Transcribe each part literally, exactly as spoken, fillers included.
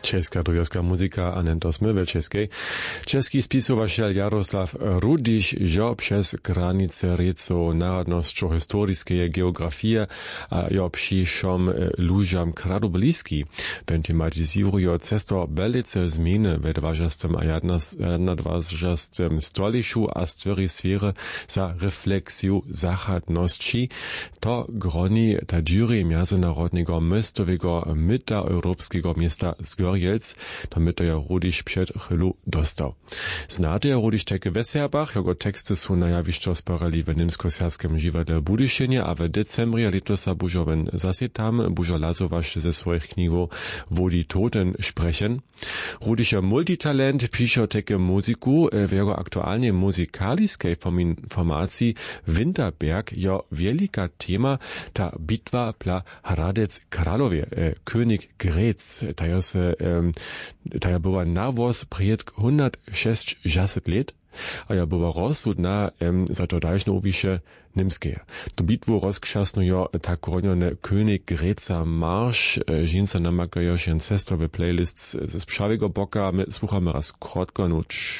Česka dujowska muzyka, a nie to smywe czeskiej. Czeski spisowaciel Jarosław Rudiš, jo przez granice reco narodnostno-historiskie geografie, a jo przyszom ludziom kradu bliski. Ten tematyzuje cesto belice zmiany w dwudziestym a dwudziestym stoliczu a stworzy sfery za refleksję zachadności. To groni ta jury międzynarodnego mostowego myta europejskiego miasta Zgorjelc, to myto ja Rudiš przed chwilą dostał. Znate ja Rudiš takie Weserbach, jego teksty są na jawiszczo sparali w niemsko-serbskim dziwadle Budyszynie, a w decembrie letosa bużowen zase tam bużo lazowasz ze swoich knigów Wo die Toten sprechen. Rudiš je multitalent, pisze takie muzyku, w jego aktualnie muzykaliskiej formacji Winterberg jo wielka tema ta bitwa pla Hradec Kralowie, e, König Grätz, ta ja se, um, ta ja była nawóz przed hundertsześćdziesiąt lat, a ja była rozsudna um, za to dajsznowisze nimskie. To bitwu rozkrzasnujo tak koronione König Grätza Marsz, żinca namakajo się cestowe playlists ze sprzawego boka, my słuchamy raz krótko nucz.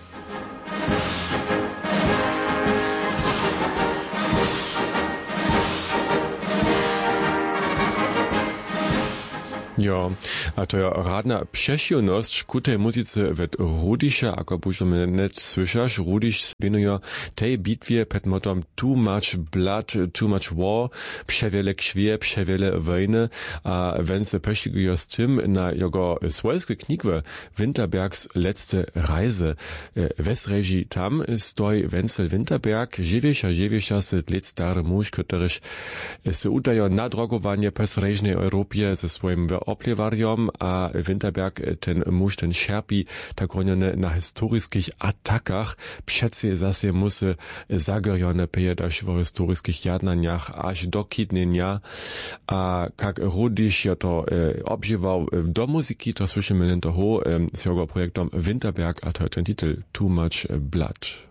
Jo, a to je radna přešielnosť ku tej muzice ved Rudiša, ako budeme net slyšaš, Rudiš venuje tej bitwie pod motom Too Much Blood, Too Much War, przewiele krzwie, przewiele wojny, a wenn se peściguje z tym na jego swojskie knigwe Winterbergs letzte Reise. Wesreži tam stoi Wenzel Winterberg, żywiesza, żywiesza se let stary muž, któryż se udaje na drogowanie po srežnej Europie ze swoim oplewariom, a Winterberg ten muž, ten šerpi tak ronione na historiskich atakach, přece zase musí zagerjone pejedaš v historiskich jadnaniach až do kidnenia, a kak Rudiš je to e, obžival do muzyki, to slyšíme len toho e, s jeho projektom Winterberg, a to je ten titel Too Much Blood.